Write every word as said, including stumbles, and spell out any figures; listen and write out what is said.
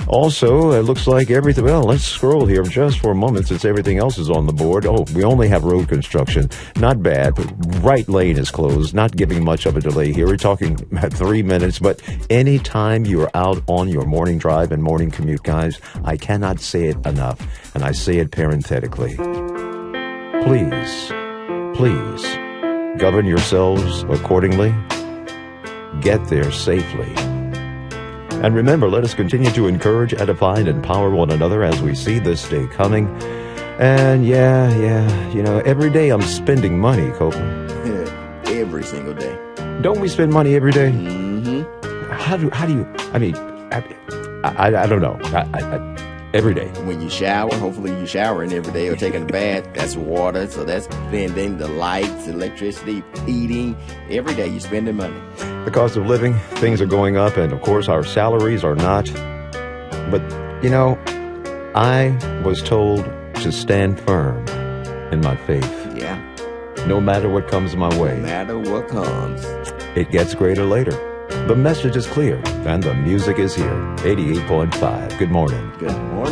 Also, it looks like everything, well, let's scroll here just for a moment since everything else is on the board. Oh, we only have road construction. Not bad, but right lane is closed, not giving much of a delay here. We're talking three minutes, but anytime you're out on your morning drive and morning commute, guys, I cannot say it enough, and I say it parenthetically. Please, please, govern yourselves accordingly. Get there safely. And remember, let us continue to encourage, edify, and empower one another as we see this day coming. And yeah, yeah, you know, every day I'm spending money, Copeland. Every single day. Don't we spend money every day? Mm-hmm. How do, how do you, I mean, I, I, I don't know. I, I, I, every day. When you shower, hopefully you're showering every day or taking a bath. That's water, so that's spending. The lights, electricity, heating. Every day you're spending money. The cost of living, things are going up, and of course our salaries are not. But, you know, I was told to stand firm in my faith. Yeah. No matter what comes my way. No matter what comes. It gets greater later. The message is clear, and the music is here. eighty-eight point five. Good morning. Good morning.